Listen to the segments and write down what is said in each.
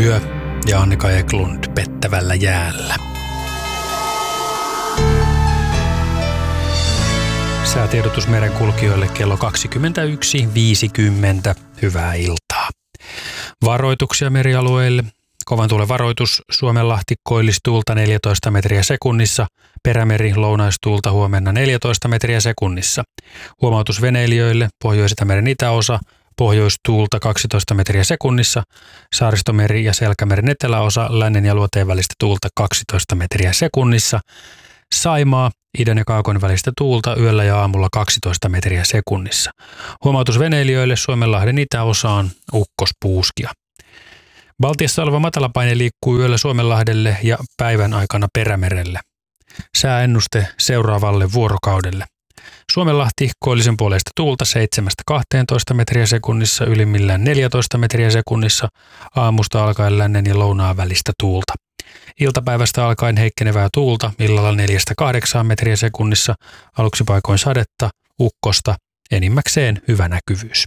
yö ja Annika Eklund pettävällä jäällä. Säätiedotus merenkulkijoille kello 21.50. Hyvää iltaa. Varoituksia merialueille. Kovan tuulen varoitus Suomenlahti koillistuulta 14 metriä sekunnissa. Perämeri lounaistuulta huomenna 14 metriä sekunnissa. Huomautus veneilijöille Pohjois-Itämeren itäosa pohjoistuulta 12 metriä sekunnissa. Saaristomeri ja Selkämeren eteläosa lännen ja luoteen välistä tuulta 12 metriä sekunnissa. Saimaa idän ja kaakon välistä tuulta yöllä ja aamulla 12 metriä sekunnissa. Huomautus veneilijöille Suomenlahden itäosaan ukkospuuskia. Baltiassa oleva matalapaine liikkuu yöllä Suomenlahdelle ja päivän aikana Perämerelle. Sääennuste seuraavalle vuorokaudelle. Suomenlahti koillisen puoleista tuulta 7-12 metriä sekunnissa, ylimmillään 14 metriä sekunnissa, aamusta alkaen lännen ja lounaan välistä tuulta. Iltapäivästä alkaen heikkenevää tuulta, illalla 4-8 metriä sekunnissa, aluksi paikoin sadetta, ukkosta, enimmäkseen hyvä näkyvyys.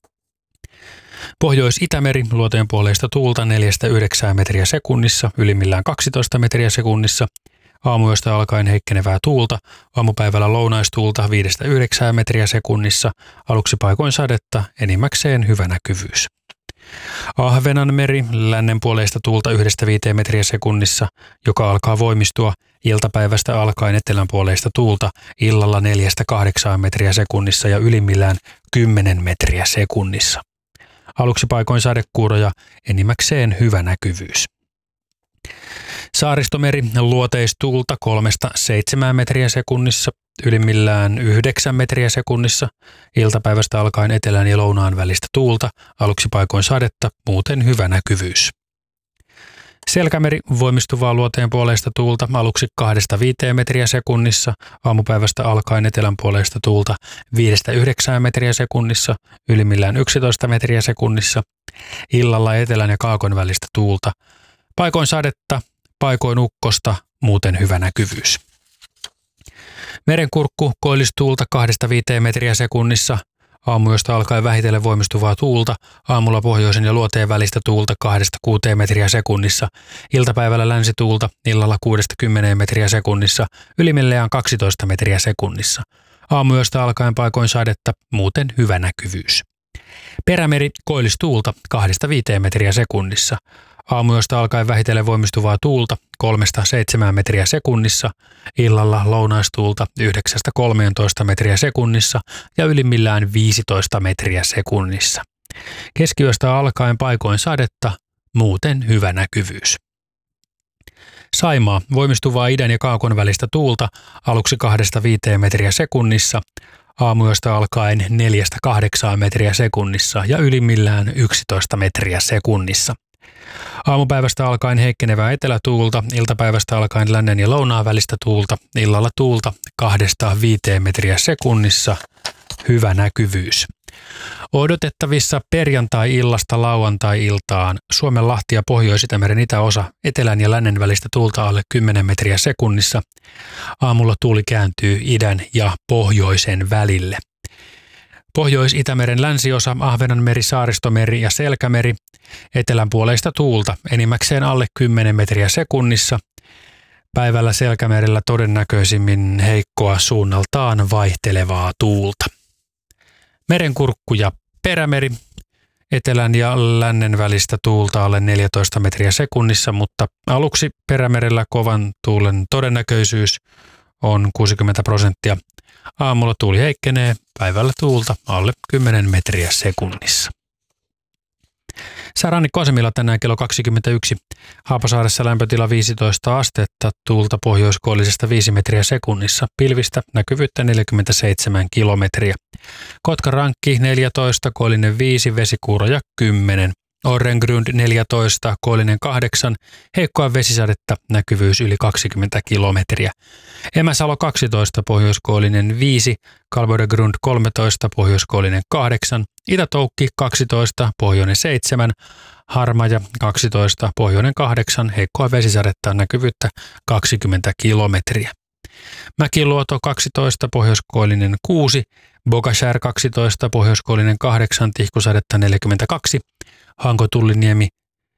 Pohjois-Itämeri luoteen puoleista tuulta 4-9 metriä sekunnissa, ylimmillään 12 metriä sekunnissa, aamuyöstä alkaen heikkenevää tuulta, aamupäivällä lounaistuulta 5-9 metriä sekunnissa, aluksi paikoin sadetta, enimmäkseen hyvä näkyvyys. Ahvenanmeri lännen puoleista tuulta 1-5 metriä sekunnissa, joka alkaa voimistua, iltapäivästä alkaen etelän puoleista tuulta illalla 4-8 metriä sekunnissa ja ylimmillään 10 metriä sekunnissa. Aluksi paikoin sadekuuroja, enimmäkseen hyvä näkyvyys. Saaristomeri luoteistuulta 3-7 metriä sekunnissa, ylimmillään 9 metriä sekunnissa, iltapäivästä alkaen etelän ja lounaan välistä tuulta, aluksi paikoin sadetta, muuten hyvä näkyvyys. Selkämeri voimistuvaa luoteen puoleista tuulta aluksi 2-5 metriä sekunnissa, aamupäivästä alkaen etelän puoleista tuulta 5-9 metriä sekunnissa, ylimmillään 11 metriä sekunnissa, illalla etelän ja kaakon välistä tuulta, paikoin sadetta, paikoin ukkosta, muuten hyvä näkyvyys. Merenkurkku koillistuulta 2-5 metriä sekunnissa, aamuyöstä alkaen vähitellen voimistuvaa tuulta, aamulla pohjoisen ja luoteen välistä tuulta 2-6 metriä sekunnissa, iltapäivällä länsituulta, illalla 6-10 metriä sekunnissa, ylimmillään 12 metriä sekunnissa. Aamuyöstä alkaen paikoin sadetta, muuten hyvä näkyvyys. Perämeri koillistuulta 2-5 metriä sekunnissa, aamuyöstä alkaen vähitellen voimistuvaa tuulta 3-7 metriä sekunnissa, illalla lounaistuulta 9-13 metriä sekunnissa ja ylimmillään 15 metriä sekunnissa. Keskiyöstä alkaen paikoin sadetta, muuten hyvä näkyvyys. Saimaa voimistuvaa idän ja kaakon välistä tuulta aluksi 2-5 metriä sekunnissa, aamuyöstä alkaen 4-8 metriä sekunnissa ja ylimmillään 11 metriä sekunnissa. Aamupäivästä alkaen heikkenevää etelätuulta, iltapäivästä alkaen lännen ja lounaan välistä tuulta, illalla tuulta 2-5 metriä sekunnissa, hyvä näkyvyys. Odotettavissa perjantai-illasta lauantai-iltaan Suomenlahti ja Pohjois-Itämeren itäosa etelän ja lännen välistä tuulta alle 10 metriä sekunnissa. Aamulla tuuli kääntyy idän ja pohjoisen välille. Pohjois-Itämeren länsiosa, Ahvenanmeri, Saaristomeri ja Selkämeri, etelän puoleista tuulta, enimmäkseen alle 10 metriä sekunnissa. Päivällä Selkämerellä todennäköisimmin heikkoa suunnaltaan vaihtelevaa tuulta. Merenkurkku ja Perämeri, etelän ja lännen välistä tuulta alle 14 metriä sekunnissa, mutta aluksi Perämerellä kovan tuulen todennäköisyys on 60%. Aamulla tuuli heikkenee, päivällä tuulta alle 10 metriä sekunnissa. Säärannikkoasemilla tänään kello 21. Haapasaaressa lämpötila 15 astetta, tuulta pohjoiskoillisesta 5 metriä sekunnissa, pilvistä näkyvyyttä 47 kilometriä. Kotkarankki 14, koillinen 5, vesikuuroja 10. Orrengrund 14, koillinen 8, heikkoa vesisadetta, näkyvyys yli 20 kilometriä. Emäsalo 12, pohjoiskoillinen 5, Kalvodegrund 13, pohjoiskoillinen 8, Itä-Toukki 12, pohjoinen 7, Harmaja 12, pohjoinen 8, heikkoa vesisadetta, näkyvyyttä 20 kilometriä. Mäkiluoto 12, pohjoiskoillinen 6, Bogashär 12, pohjoiskoillinen 8, tihkusadetta 42, Hanko-Tulliniemi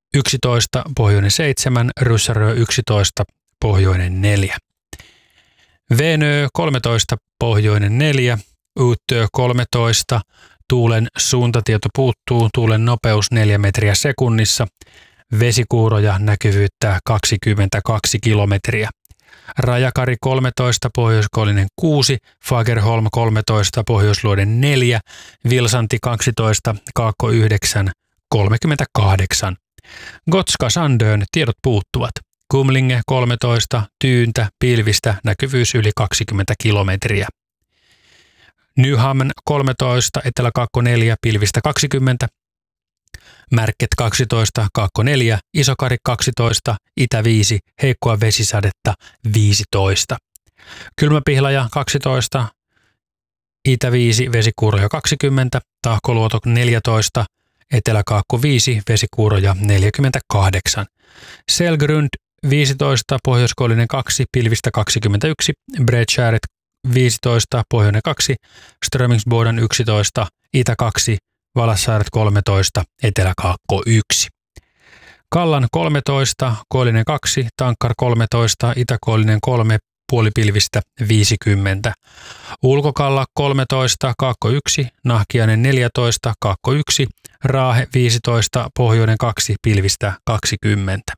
11, pohjoinen 7, Ryssärö 11, pohjoinen 4. Venö 13, pohjoinen 4, Uutö 13, tuulen suuntatieto puuttuu, tuulen nopeus 4 metriä sekunnissa, vesikuuroja näkyvyyttä 22 kilometriä. Rajakari 13, pohjoiskoillinen 6, Fagerholm 13, pohjoisluoden 4, Vilsanti 12, kaakko 9, 38. Gotska Sandön tiedot puuttuvat. Kumlinge 13, tyyntä, pilvistä, näkyvyys yli 20 kilometriä. Nyhamn 13, eteläkaakko 4, pilvistä 20. Märket 12, kaakko 4, Isokari 12, itä 5, heikkoa vesisadetta 15. Kylmäpihlaja 12, itä 5, vesikuuroja 20, Tahkoluoto 14, eteläkaakko 5, vesikuuroja 48. Selgrund 15, pohjoiskoillinen 2, pilvistä 21, Bredskäret 15, pohjoinen 2, Strömingsboden 11, itä 2, Valassaaret 13, eteläkaakko 1. Kallan 13, koillinen 2, Tankkar 13, itäkoillinen 3, puolipilvistä 50. Ulkokalla 13, kaakko 1, Nahkiainen 14, kaakko 1, Raahe 15, pohjoinen 2, pilvistä 20.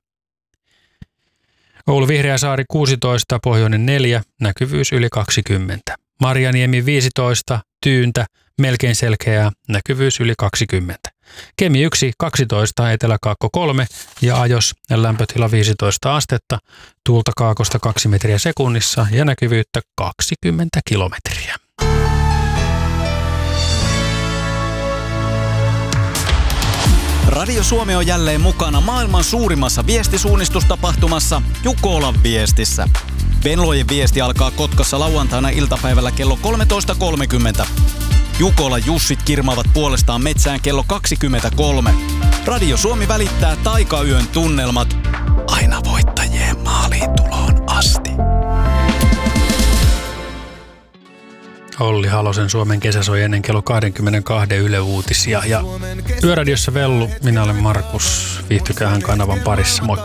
Oulu Vihreäsaari 16, pohjoinen 4, näkyvyys yli 20. Marjaniemi 15, tyyntä, melkein selkeää, näkyvyys yli 20. Kemi 1, 12, eteläkaakko 3 ja Ajos lämpötila 15 astetta, tuulta kaakosta 2 metriä sekunnissa ja näkyvyyttä 20 kilometriä. Radio Suomi on jälleen mukana maailman suurimmassa viestisuunnistustapahtumassa Jukolan viestissä. Venlojen viesti alkaa Kotkassa lauantaina iltapäivällä kello 13.30. Jukolan Jussit kirmaavat puolestaan metsään kello 23. Radio Suomi välittää taikayön tunnelmat aina voittajien maaliintuloon asti. Olli Halosen Suomen kesä soi ennen kello 22 Yle Uutisia ja Yöradiossa Vellu, minä olen Markus, viihtykäähän kanavan parissa, moi.